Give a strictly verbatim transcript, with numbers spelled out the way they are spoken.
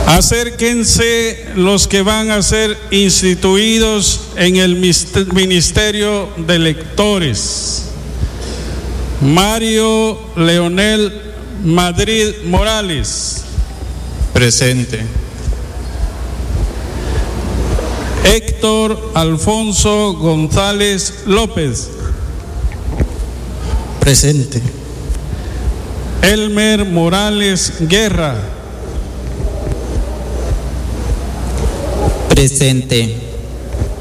Acérquense los que van a ser instituidos en el Ministerio de Lectores. Mario Leonel Madrid Morales. Presente. Héctor Alfonso González López. Presente. Elmer Morales Guerra. Presente.